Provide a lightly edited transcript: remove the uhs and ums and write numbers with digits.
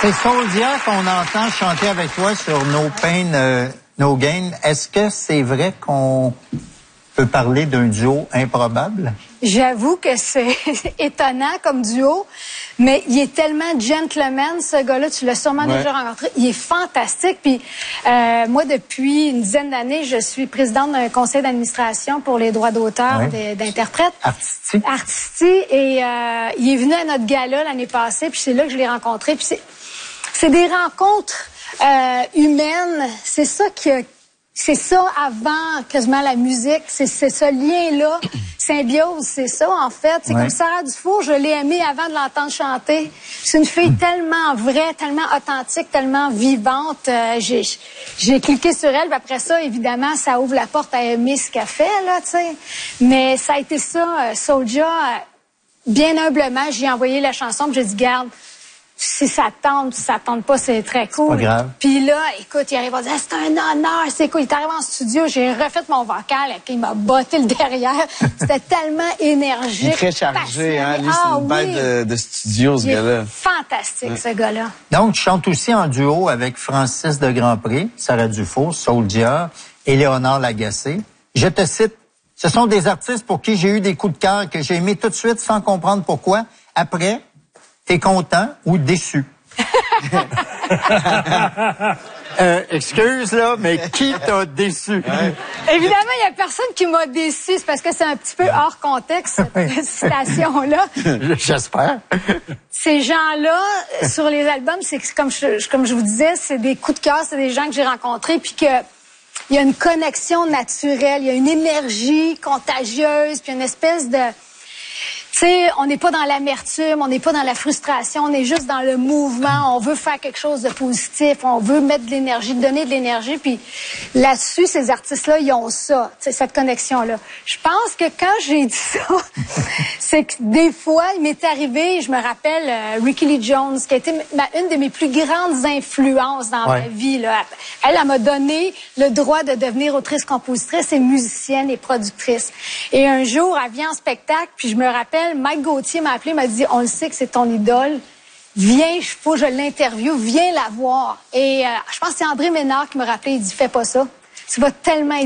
C'est Soulja qu'on entend chanter avec toi sur No Pain, No Gain. Est-ce que c'est vrai qu'on peut parler d'un duo improbable? J'avoue que c'est étonnant comme duo, mais il est tellement gentleman, ce gars-là. Tu l'as sûrement déjà rencontré. Il est fantastique. Puis moi, depuis une dizaine d'années, je suis présidente d'un conseil d'administration pour les droits d'auteur d'interprètes. Artisti. Et il est venu à notre gala l'année passée, puis c'est là que je l'ai rencontré. Puis c'est des rencontres humaines. C'est ça c'est ça avant quasiment la musique. C'est ce lien-là. Symbiose, c'est ça, en fait. C'est comme Sarah Dufour, je l'ai aimée avant de l'entendre chanter. C'est une fille tellement vraie, tellement authentique, tellement vivante. J'ai cliqué sur elle, puis après ça, évidemment, ça ouvre la porte à aimer ce qu'elle fait, là, tu sais. Mais ça a été ça, Soulja, bien humblement, j'ai envoyé la chanson, puis j'ai dit, garde, si ça tente, si ça tente pas, c'est très cool. Pas grave. Puis là, écoute, il arrive à dire, c'est un honneur, c'est cool. Il est arrivé en studio, j'ai refait mon vocal, et puis il m'a botté le derrière. C'était tellement énergique. Il est très chargé, hein. Lui, c'est une bête de studio, ce gars-là. Fantastique, ce gars-là. Donc, tu chantes aussi en duo avec Francis de Grandpré, Sarah Dufour, Soulja et Léonard Lagacé. Je te cite, ce sont des artistes pour qui j'ai eu des coups de cœur que j'ai aimés tout de suite sans comprendre pourquoi. Après, t'es content ou déçu? Excuse, là, mais qui t'a déçu? Évidemment, il n'y a personne qui m'a déçu. C'est parce que c'est un petit peu hors contexte, cette citation-là. J'espère. Ces gens-là, sur les albums, c'est comme je vous disais, c'est des coups de cœur, c'est des gens que j'ai rencontrés, puis que il y a une connexion naturelle, il y a une énergie contagieuse, puis une espèce de... Tu sais, on n'est pas dans l'amertume, on n'est pas dans la frustration, on est juste dans le mouvement. On veut faire quelque chose de positif, on veut mettre de l'énergie, donner de l'énergie. Puis là-dessus, ces artistes-là, ils ont ça, cette connexion-là. Je pense que quand j'ai dit ça, c'est que des fois, il m'est arrivé, je me rappelle Rickie Lee Jones, qui a été une de mes plus grandes influences dans ma vie. Là. Elle m'a donné le droit de devenir autrice-compositrice et musicienne et productrice. Et un jour, elle vient en spectacle, puis je me rappelle, Mike Gauthier m'a appelé, m'a dit, on le sait que c'est ton idole. Viens, faut que je l'interviewe, viens la voir. Et je pense que c'est André Ménard qui m'a rappelé, il dit, fais pas ça. Tu vas tellement